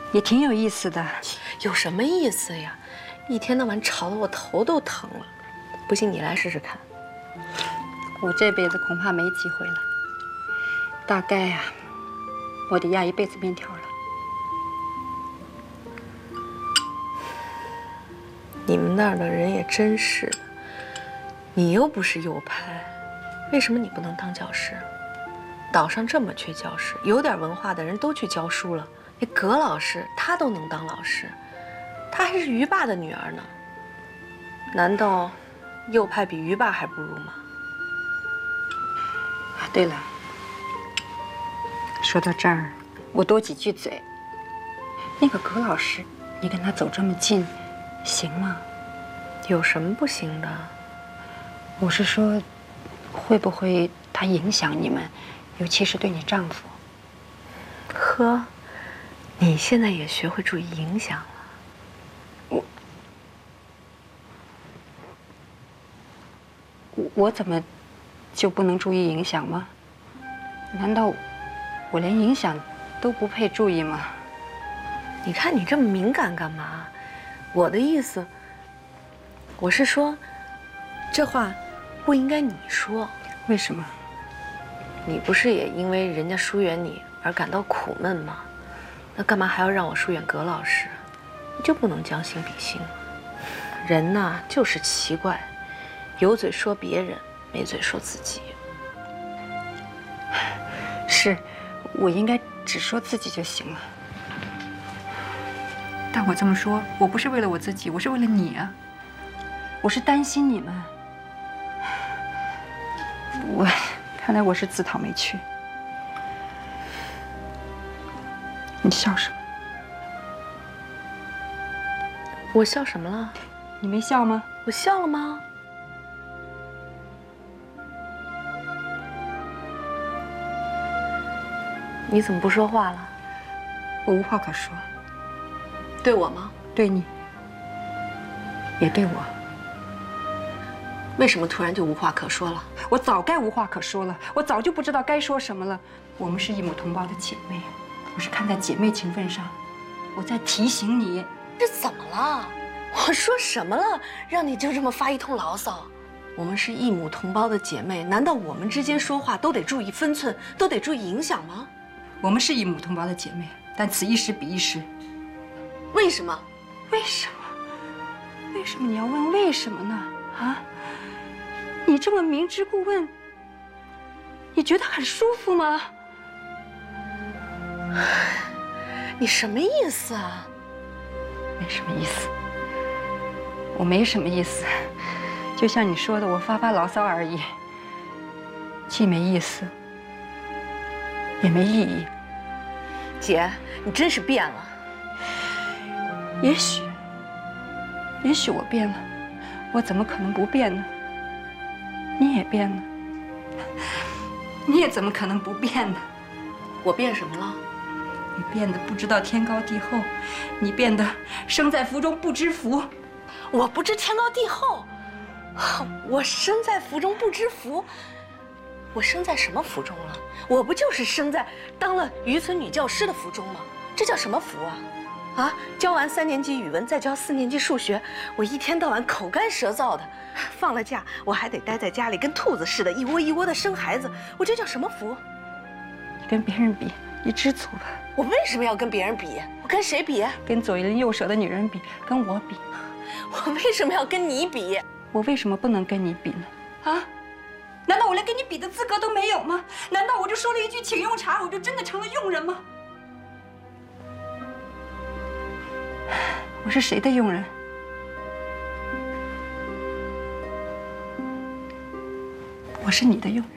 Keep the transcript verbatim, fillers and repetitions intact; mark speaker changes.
Speaker 1: 也挺有意思的。
Speaker 2: 有什么意思呀？一天到晚吵得我头都疼了。不信你来试试看。
Speaker 1: 我这辈子恐怕没机会了。大概呀、啊，我得压一辈子面条了。
Speaker 2: 你们那儿的人也真是的，你又不是右派，为什么你不能当教师？岛上这么缺教师，有点文化的人都去教书了。那葛老师他都能当老师，他还是于爸的女儿呢。难道右派比于爸还不如吗？
Speaker 1: 对了，说到这儿，我多几句嘴。那个葛老师，你跟他走这么近，行吗？
Speaker 2: 有什么不行的？
Speaker 1: 我是说，会不会他影响你们，尤其是对你丈夫？
Speaker 2: 呵，你现在也学会注意影响了。
Speaker 1: 我我我怎么就不能注意影响吗？难道我连影响都不配注意吗？
Speaker 2: 你看你这么敏感干嘛？我的意思，我是说，这话不应该你说。
Speaker 1: 为什么？
Speaker 2: 你不是也因为人家疏远你而感到苦闷吗？那干嘛还要让我疏远葛老师？你就不能将心比心吗？人呐，就是奇怪，有嘴说别人，没嘴说自己。
Speaker 1: 是，我应该只说自己就行了。但我这么说，我不是为了我自己，我是为了你啊！我是担心你们。我，看来我是自讨没趣。你笑什么？
Speaker 2: 我笑什么了？
Speaker 1: 你没笑吗？
Speaker 2: 我笑了吗？你怎么不说话了？
Speaker 1: 我无话可说。
Speaker 2: 对我吗？
Speaker 1: 对你，也对我。
Speaker 2: 为什么突然就无话可说了？
Speaker 1: 我早该无话可说了，我早就不知道该说什么了。我们是一母同胞的姐妹，我是看在姐妹情分上，我在提醒你。
Speaker 2: 这怎么了？我说什么了？让你就这么发一通牢骚？我们是一母同胞的姐妹，难道我们之间说话都得注意分寸，都得注意影响吗？
Speaker 1: 我们是一母同胞的姐妹，但此一时彼一时。
Speaker 2: 为什么？
Speaker 1: 为什么？为什么你要问为什么呢？啊？你这么明知故问，你觉得很舒服吗？
Speaker 2: 你什么意思啊？
Speaker 1: 没什么意思，我没什么意思，就像你说的，我发发牢骚而已，既没意思，也没意义。
Speaker 2: 姐，你真是变了。
Speaker 1: 也许，也许我变了，我怎么可能不变呢？你也变了，你也怎么可能不变呢？
Speaker 2: 我变什么了？
Speaker 1: 你变得不知道天高地厚，你变得生在福中不知福。
Speaker 2: 我不知天高地厚，我生在福中不知福。我生在什么福中了？我不就是生在当了渔村女教师的福中吗？这叫什么福啊？啊！教完三年级语文，再教四年级数学，我一天到晚口干舌燥的，放了假我还得待在家里跟兔子似的，一窝一窝的生孩子，我这叫什么福？
Speaker 1: 你跟别人比，你知足吧。
Speaker 2: 我为什么要跟别人比？我跟谁比？
Speaker 1: 跟左邻右舍的女人比，跟我比。
Speaker 2: 我为什么要跟你比？
Speaker 1: 我为什么不能跟你比呢？啊？难道我连跟你比的资格都没有吗？难道我就说了一句请用茶，我就真的成了佣人吗？我是谁的佣人？我是你的佣人。